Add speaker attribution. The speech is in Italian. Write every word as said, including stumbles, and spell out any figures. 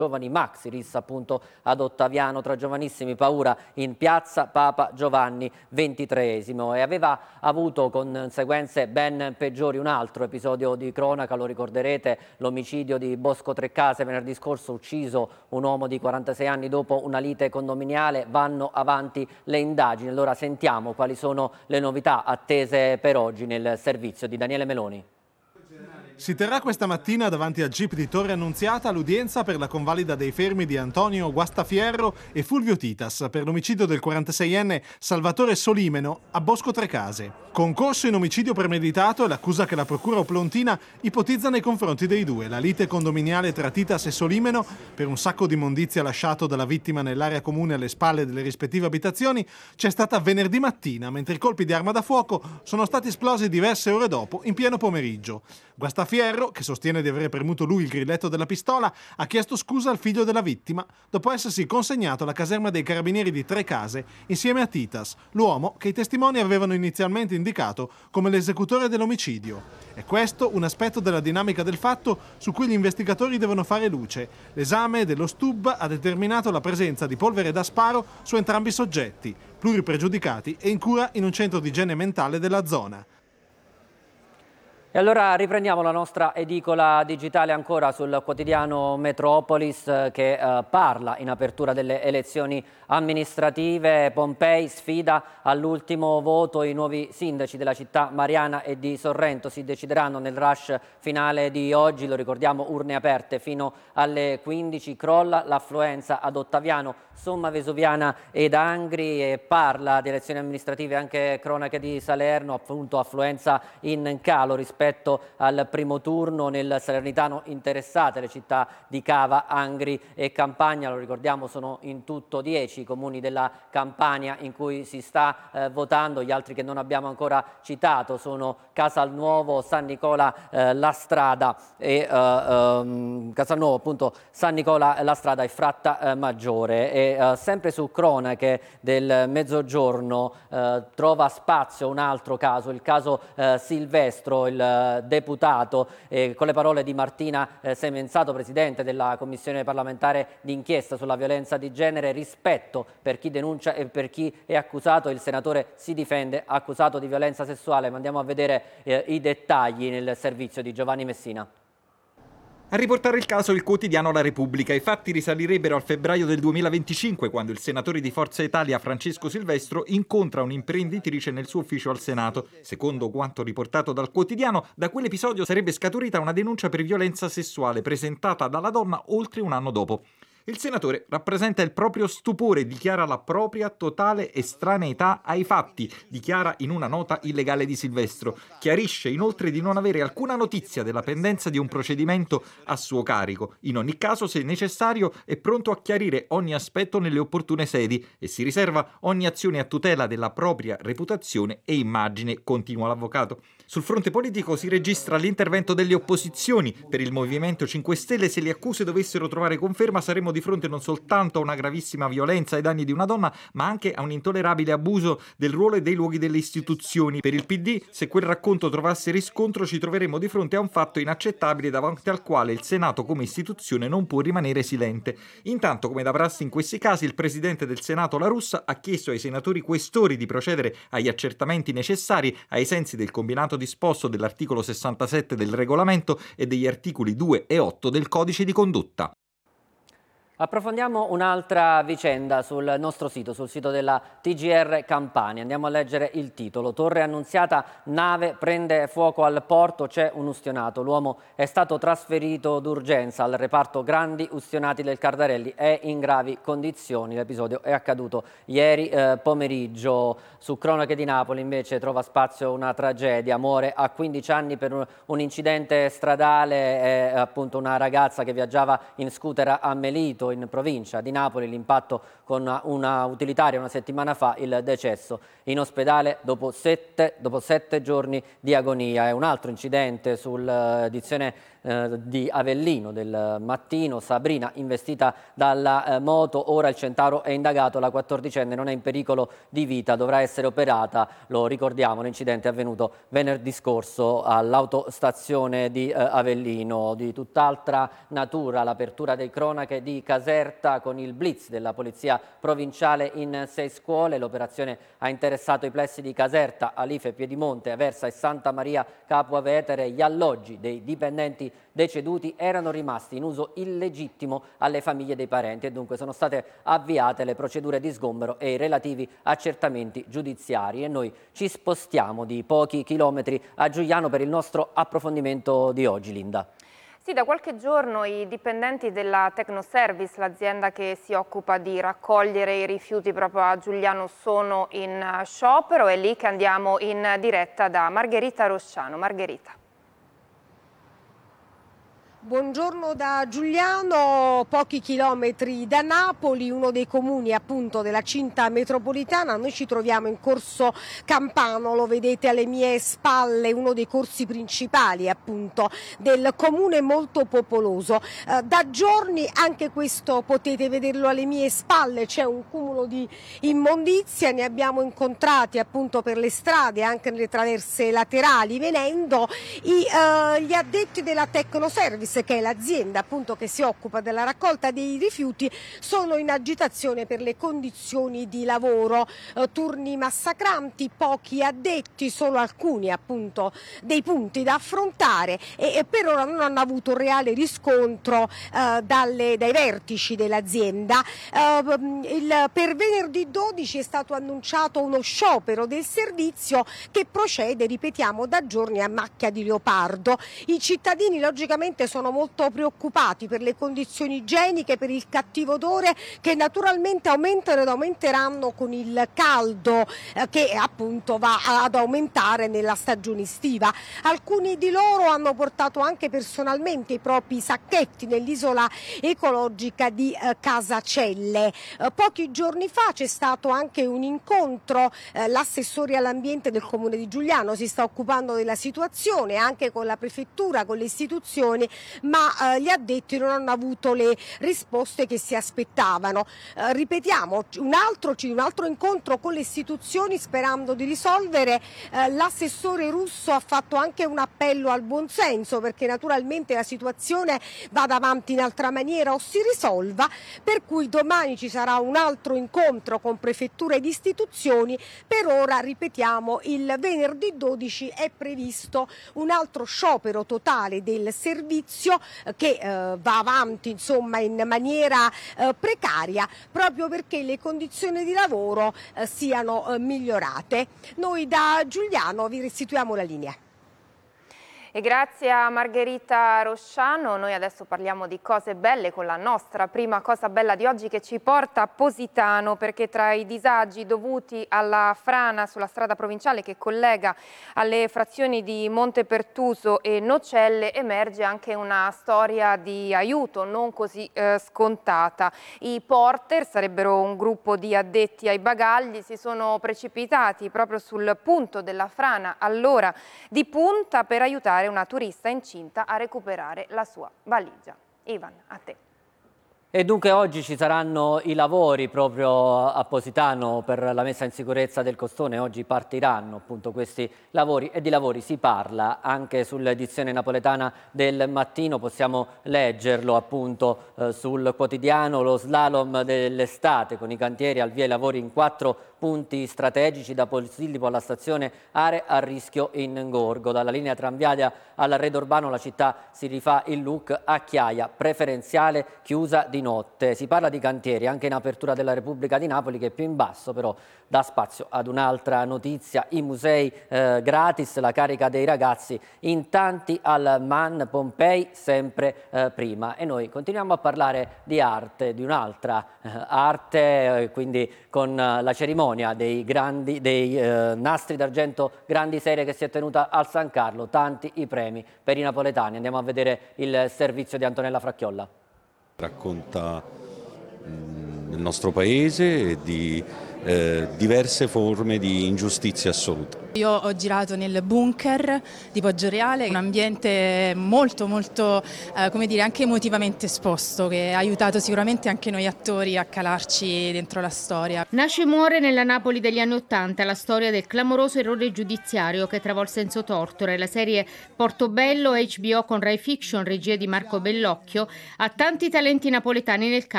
Speaker 1: giovani maxi rissa appunto ad Ottaviano, tra giovanissimi, paura in piazza Papa Giovanni ventitreesimo, e aveva avuto conseguenze ben peggiori un altro episodio di cronaca, lo ricorderete, l'omicidio di Bosco Trecase venerdì scorso, ucciso un uomo di quarantasei anni dopo una lite condominiale. Vanno avanti le indagini, allora sentiamo quali sono le novità attese per oggi nel servizio di Daniele Meloni.
Speaker 2: Si terrà questa mattina davanti al G I P di Torre Annunziata l'udienza per la convalida dei fermi di Antonio Guastafierro e Fulvio Titas per l'omicidio del quarantaseienne Salvatore Solimeno a Bosco Trecase. Concorso in omicidio premeditato è l'accusa che la procura oplontina ipotizza nei confronti dei due. La lite condominiale tra Titas e Solimeno per un sacco di immondizia lasciato dalla vittima nell'area comune alle spalle delle rispettive abitazioni c'è stata venerdì mattina, mentre i colpi di arma da fuoco sono stati esplosi diverse ore dopo, in pieno pomeriggio. Guastafierro, che sostiene di aver premuto lui il grilletto della pistola, ha chiesto scusa al figlio della vittima dopo essersi consegnato alla caserma dei carabinieri di Trecase insieme a Titas, l'uomo che i testimoni avevano inizialmente indicato come l'esecutore dell'omicidio. È questo un aspetto della dinamica del fatto su cui gli investigatori devono fare luce. L'esame dello S T U B ha determinato la presenza di polvere da sparo su entrambi i soggetti, pluripregiudicati e in cura in un centro di igiene mentale della zona.
Speaker 1: E allora riprendiamo la nostra edicola digitale ancora sul quotidiano Metropolis, che eh, parla in apertura delle elezioni amministrative. Pompei sfida all'ultimo voto i nuovi sindaci della città mariana e di Sorrento. Si decideranno nel rush finale di oggi, lo ricordiamo, urne aperte fino alle quindici. Crolla l'affluenza ad Ottaviano, Somma Vesuviana ed Angri, e parla di elezioni amministrative anche cronache di Salerno, appunto affluenza in calo rispetto rispetto al primo turno. Nel Salernitano interessate le città di Cava, Angri e Campania, lo ricordiamo sono in tutto dieci i comuni della Campania in cui si sta eh, votando. Gli altri che non abbiamo ancora citato sono Casalnuovo, San Nicola, eh, La Strada e eh, ehm, Casalnuovo, appunto, San Nicola, La Strada e Fratta eh, Maggiore. E eh, sempre su cronache del Mezzogiorno eh, trova spazio un altro caso, il caso eh, Silvestro, il deputato, eh, con le parole di Martina eh, Semenzato, presidente della commissione parlamentare d'inchiesta sulla violenza di genere: rispetto per chi denuncia e per chi è accusato. Il senatore si difende, accusato di violenza sessuale. Ma andiamo a vedere eh, i dettagli nel servizio di Giovanni Messina.
Speaker 3: A riportare il caso il quotidiano La Repubblica. I fatti risalirebbero al febbraio del duemilaventicinque, quando il senatore di Forza Italia Francesco Silvestro incontra un'imprenditrice nel suo ufficio al Senato. Secondo quanto riportato dal quotidiano, da quell'episodio sarebbe scaturita una denuncia per violenza sessuale presentata dalla donna oltre un anno dopo. Il senatore rappresenta il proprio stupore, dichiara la propria totale estraneità ai fatti, dichiara in una nota illegale di Silvestro. Chiarisce inoltre di non avere alcuna notizia della pendenza di un procedimento a suo carico. In ogni caso, se necessario, è pronto a chiarire ogni aspetto nelle opportune sedi e si riserva ogni azione a tutela della propria reputazione e immagine, continua l'avvocato. Sul fronte politico si registra l'intervento delle opposizioni. Per il Movimento cinque Stelle, se le accuse dovessero trovare conferma, saremmo di fronte non soltanto a una gravissima violenza ai danni di una donna, ma anche a un intollerabile abuso del ruolo e dei luoghi delle istituzioni. Per il P D, se quel racconto trovasse riscontro, ci troveremo di fronte a un fatto inaccettabile davanti al quale il Senato come istituzione non può rimanere silente. Intanto, come da prassi in questi casi, il presidente del Senato La Russa ha chiesto ai senatori questori di procedere agli accertamenti necessari ai sensi del combinato disposto dell'articolo sessantasette del regolamento e degli articoli due e otto del codice di condotta.
Speaker 1: Approfondiamo un'altra vicenda sul nostro sito, sul sito della T G R Campania. Andiamo a leggere il titolo. Torre Annunziata, nave prende fuoco al porto, c'è un ustionato. L'uomo è stato trasferito d'urgenza al reparto grandi ustionati del Cardarelli, è in gravi condizioni. L'episodio è accaduto ieri eh, pomeriggio. Su Cronache di Napoli invece trova spazio una tragedia. Muore a quindici anni per un, un incidente stradale, è appunto una ragazza che viaggiava in scooter a Melito. successo in provincia di Napoli, l'impatto con una utilitaria una settimana fa, il decesso in ospedale dopo sette, dopo sette giorni di agonia. È un altro incidente sull'edizione eh, di Avellino del mattino, Sabrina investita dalla eh, moto, ora il Centauro è indagato, la quattordicenne non è in pericolo di vita, dovrà essere operata, lo ricordiamo, l'incidente è avvenuto venerdì scorso all'autostazione di eh, Avellino. Di tutt'altra natura l'apertura delle cronache di Caserta con il blitz della polizia provinciale in sei scuole. L'operazione ha interessato i plessi di Caserta, Alife, Piedimonte, Aversa e Santa Maria Capua Vetere. Gli alloggi dei dipendenti deceduti erano rimasti in uso illegittimo alle famiglie dei parenti e dunque sono state avviate le procedure di sgombero e i relativi accertamenti giudiziari. E noi ci spostiamo di pochi chilometri a Giugliano per il nostro approfondimento di oggi, Linda.
Speaker 4: Sì, da qualche giorno i dipendenti della Tecnoservice, l'azienda che si occupa di raccogliere i rifiuti proprio a Giugliano, sono in sciopero. È lì che andiamo in diretta da Margherita Rosciano. Margherita.
Speaker 5: Buongiorno da Giugliano, pochi chilometri da Napoli, uno dei comuni appunto della cinta metropolitana. Noi ci troviamo in Corso Campano, lo vedete alle mie spalle, uno dei corsi principali appunto del comune, molto popoloso. Eh, da giorni, anche questo potete vederlo alle mie spalle, c'è un cumulo di immondizia, ne abbiamo incontrati appunto per le strade, anche nelle traverse laterali. Venendo i, eh, gli addetti della Tecnoservice, che è l'azienda appunto che si occupa della raccolta dei rifiuti, sono in agitazione per le condizioni di lavoro, eh, turni massacranti, pochi addetti, solo alcuni appunto dei punti da affrontare e, e per ora non hanno avuto reale riscontro eh, dalle, dai vertici dell'azienda. Eh, il, per venerdì dodici è stato annunciato uno sciopero del servizio che procede, ripetiamo, da giorni a macchia di leopardo. I cittadini logicamente sono Sono molto preoccupati per le condizioni igieniche, per il cattivo odore che naturalmente aumentano ed aumenteranno con il caldo eh, che appunto va ad aumentare nella stagione estiva. Alcuni di loro hanno portato anche personalmente i propri sacchetti nell'isola ecologica di eh, Casacelle. Eh, pochi giorni fa c'è stato anche un incontro, eh, l'assessore all'ambiente del comune di Giugliano si sta occupando della situazione anche con la prefettura, con le istituzioni, ma eh, gli addetti non hanno avuto le risposte che si aspettavano. Eh, ripetiamo, un altro, un altro incontro con le istituzioni sperando di risolvere. Eh, l'assessore Russo ha fatto anche un appello al buonsenso, perché naturalmente la situazione vada avanti in altra maniera o si risolva, per cui domani ci sarà un altro incontro con prefettura ed istituzioni. Per ora, ripetiamo, il venerdì dodici è previsto un altro sciopero totale del servizio che eh, va avanti insomma in maniera eh, precaria, proprio perché le condizioni di lavoro eh, siano eh, migliorate. Noi da Giugliano vi restituiamo la linea.
Speaker 4: E grazie a Margherita Rosciano. Noi adesso parliamo di cose belle con la nostra prima cosa bella di oggi, che ci porta a Positano, perché tra i disagi dovuti alla frana sulla strada provinciale che collega alle frazioni di Montepertuso e Nocelle emerge anche una storia di aiuto non così eh, scontata. I porter, sarebbero un gruppo di addetti ai bagagli, si sono precipitati proprio sul punto della frana all'ora di punta per aiutare una turista incinta a recuperare la sua valigia. Ivan, a te.
Speaker 1: E dunque oggi ci saranno i lavori proprio a Positano per la messa in sicurezza del costone. Oggi partiranno appunto questi lavori e di lavori si parla anche sull'edizione napoletana del mattino. Possiamo leggerlo appunto eh, sul quotidiano, lo slalom dell'estate con i cantieri al via i lavori in quattro punti strategici, da Posillipo alla stazione aree a rischio in Gorgo. Dalla linea tranviaria all'arredo urbano la città si rifà il look a Chiaia, preferenziale chiusa di notte. Si parla di cantieri anche in apertura della Repubblica di Napoli, che più in basso però dà spazio ad un'altra notizia: i musei eh, gratis, la carica dei ragazzi in tanti al Man Pompei sempre eh, prima. E noi continuiamo a parlare di arte, di un'altra eh, arte, eh, quindi con eh, la cerimonia dei, grandi, dei eh, nastri d'argento grandi serie che si è tenuta al San Carlo, tanti i premi per i napoletani. Andiamo a vedere il servizio di Antonella Fracchiolla.
Speaker 6: Racconta nel nostro paese e di eh, diverse forme di ingiustizia assoluta.
Speaker 7: Io ho girato nel bunker di Poggioreale, un ambiente molto molto eh, come dire, anche emotivamente esposto, che ha aiutato sicuramente anche noi attori a calarci dentro la storia.
Speaker 8: Nasce e muore nella Napoli degli anni Ottanta la storia del clamoroso errore giudiziario che travolse Enzo Tortora. La serie Portobello H B O con Rai Fiction, regia di Marco Bellocchio, ha tanti talenti napoletani nel cast.